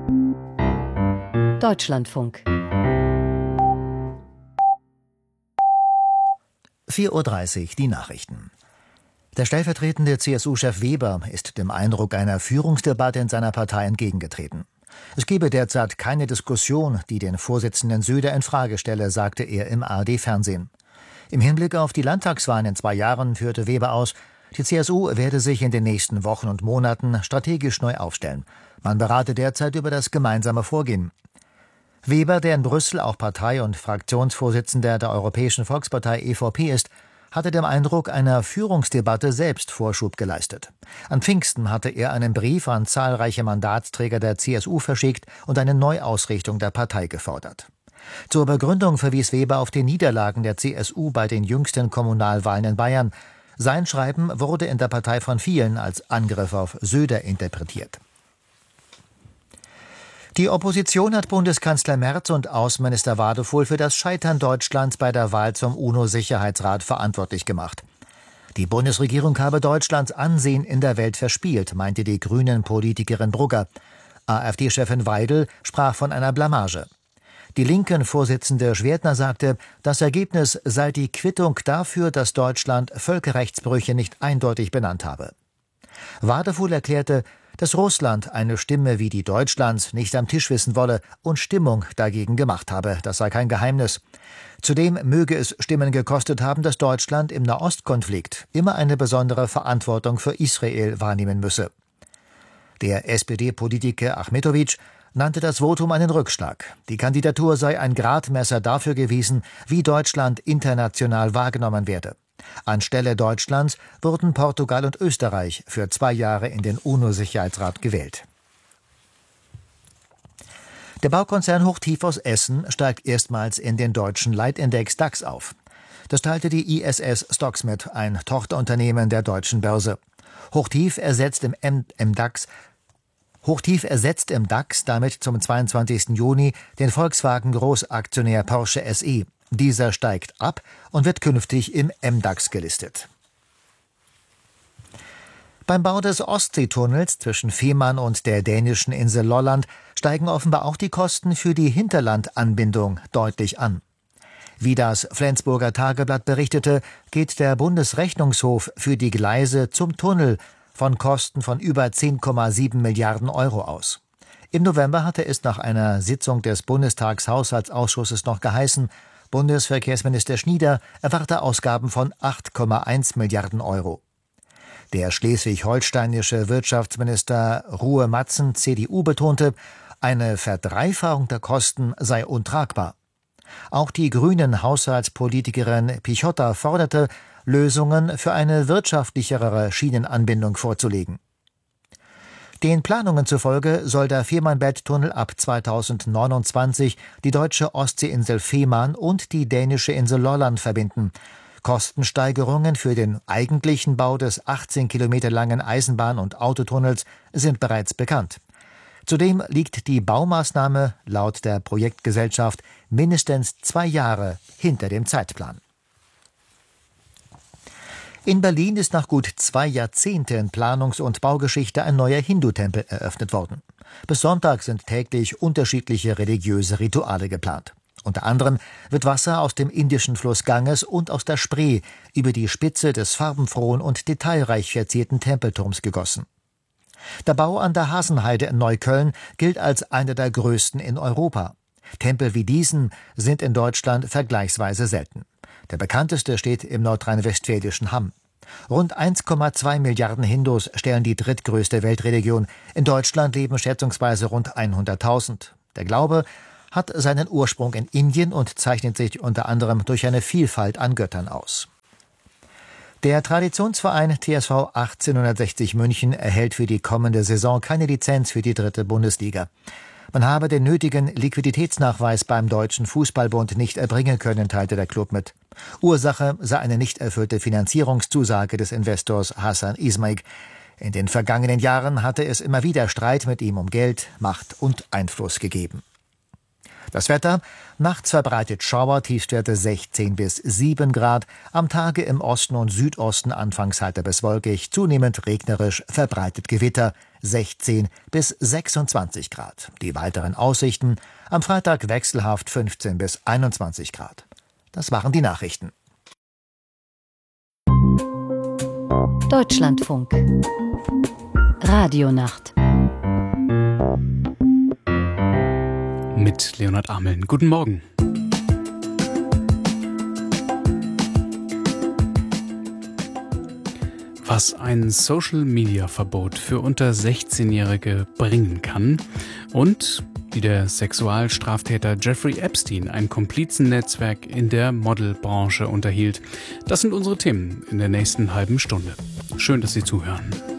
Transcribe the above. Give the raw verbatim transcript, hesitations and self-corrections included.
Deutschlandfunk. vier Uhr dreißig, die Nachrichten. Der stellvertretende C S U-Chef Weber ist dem Eindruck einer Führungsdebatte in seiner Partei entgegengetreten. Es gebe derzeit keine Diskussion, die den Vorsitzenden Söder in Frage stelle, sagte er im A R D-Fernsehen. Im Hinblick auf die Landtagswahlen in zwei Jahren führte Weber aus, die C S U werde sich in den nächsten Wochen und Monaten strategisch neu aufstellen. Man berate derzeit über das gemeinsame Vorgehen. Weber, der in Brüssel auch Partei- und Fraktionsvorsitzender der Europäischen Volkspartei E V P ist, hatte dem Eindruck einer Führungsdebatte selbst Vorschub geleistet. An Pfingsten hatte er einen Brief an zahlreiche Mandatsträger der C S U verschickt und eine Neuausrichtung der Partei gefordert. Zur Begründung verwies Weber auf die Niederlagen der C S U bei den jüngsten Kommunalwahlen in Bayern. Sein Schreiben wurde in der Partei von vielen als Angriff auf Söder interpretiert. Die Opposition hat Bundeskanzler Merz und Außenminister Wadefuhl für das Scheitern Deutschlands bei der Wahl zum UNO-Sicherheitsrat verantwortlich gemacht. Die Bundesregierung habe Deutschlands Ansehen in der Welt verspielt, meinte die Grünen-Politikerin Brugger. AfD-Chefin Weidel sprach von einer Blamage. Die Linken-Vorsitzende Schwertner sagte, das Ergebnis sei die Quittung dafür, dass Deutschland Völkerrechtsbrüche nicht eindeutig benannt habe. Wadefuhl erklärte, dass Russland eine Stimme wie die Deutschlands nicht am Tisch wissen wolle und Stimmung dagegen gemacht habe. Das sei kein Geheimnis. Zudem möge es Stimmen gekostet haben, dass Deutschland im Nahostkonflikt immer eine besondere Verantwortung für Israel wahrnehmen müsse. Der S P D-Politiker Achmetovic nannte das Votum einen Rückschlag. Die Kandidatur sei ein Gradmesser dafür gewesen, wie Deutschland international wahrgenommen werde. Anstelle Deutschlands wurden Portugal und Österreich für zwei Jahre in den UNO-Sicherheitsrat gewählt. Der Baukonzern Hochtief aus Essen steigt erstmals in den deutschen Leitindex DAX auf. Das teilte die I S S Stocks mit, ein Tochterunternehmen der deutschen Börse. Hochtief ersetzt im, M- im DAX Hochtief ersetzt im DAX damit zum zweiundzwanzigsten Juni den Volkswagen-Großaktionär Porsche S E. Dieser steigt ab und wird künftig im M DAX gelistet. Beim Bau des Ostseetunnels zwischen Fehmarn und der dänischen Insel Lolland steigen offenbar auch die Kosten für die Hinterlandanbindung deutlich an. Wie das Flensburger Tageblatt berichtete, geht der Bundesrechnungshof für die Gleise zum Tunnel von Kosten von über zehn Komma sieben Milliarden Euro aus. Im November hatte es nach einer Sitzung des Bundestagshaushaltsausschusses noch geheißen, Bundesverkehrsminister Schnieder erwarte Ausgaben von acht Komma eins Milliarden Euro. Der schleswig-holsteinische Wirtschaftsminister Ruhe Matzen, C D U, betonte, eine Verdreifachung der Kosten sei untragbar. Auch die grünen Haushaltspolitikerin Pichotta forderte, Lösungen für eine wirtschaftlichere Schienenanbindung vorzulegen. Den Planungen zufolge soll der Fehmarnbelt-Tunnel ab zweitausendneunundzwanzig die deutsche Ostseeinsel Fehmarn und die dänische Insel Lolland verbinden. Kostensteigerungen für den eigentlichen Bau des achtzehn Kilometer langen Eisenbahn- und Autotunnels sind bereits bekannt. Zudem liegt die Baumaßnahme laut der Projektgesellschaft mindestens zwei Jahre hinter dem Zeitplan. In Berlin ist nach gut zwei Jahrzehnten Planungs- und Baugeschichte ein neuer Hindu-Tempel eröffnet worden. Bis Sonntag sind täglich unterschiedliche religiöse Rituale geplant. Unter anderem wird Wasser aus dem indischen Fluss Ganges und aus der Spree über die Spitze des farbenfrohen und detailreich verzierten Tempelturms gegossen. Der Bau an der Hasenheide in Neukölln gilt als einer der größten in Europa. Tempel wie diesen sind in Deutschland vergleichsweise selten. Der bekannteste steht im nordrhein-westfälischen Hamm. Rund eins Komma zwei Milliarden Hindus stellen die drittgrößte Weltreligion. In Deutschland leben schätzungsweise rund hunderttausend. Der Glaube hat seinen Ursprung in Indien und zeichnet sich unter anderem durch eine Vielfalt an Göttern aus. Der Traditionsverein T S V achtzehnhundertsechzig München erhält für die kommende Saison keine Lizenz für die dritte Bundesliga. Man habe den nötigen Liquiditätsnachweis beim Deutschen Fußballbund nicht erbringen können, teilte der Klub mit. Ursache sei eine nicht erfüllte Finanzierungszusage des Investors Hassan Ismail. In den vergangenen Jahren hatte es immer wieder Streit mit ihm um Geld, Macht und Einfluss gegeben. Das Wetter: Nachts verbreitet Schauer, Tiefstwerte sechzehn bis sieben Grad. Am Tage im Osten und Südosten anfangs heiter bis wolkig, zunehmend regnerisch, verbreitet Gewitter, sechzehn bis sechsundzwanzig Grad. Die weiteren Aussichten: am Freitag wechselhaft fünfzehn bis einundzwanzig Grad. Das waren die Nachrichten. Deutschlandfunk Radionacht mit Leonhard Ameln. Guten Morgen. Was ein Social-Media-Verbot für unter sechzehnjährige bringen kann und wie der Sexualstraftäter Jeffrey Epstein ein Komplizennetzwerk in der Modelbranche unterhielt. Das sind unsere Themen in der nächsten halben Stunde. Schön, dass Sie zuhören.